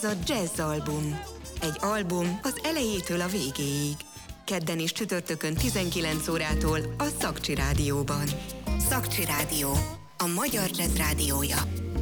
Ez a Jazz Album. Egy album az elejétől a végéig. Kedden és csütörtökön 19 órától a Szakcsi Rádióban. Szakcsi Rádió, a magyar jazz rádiója.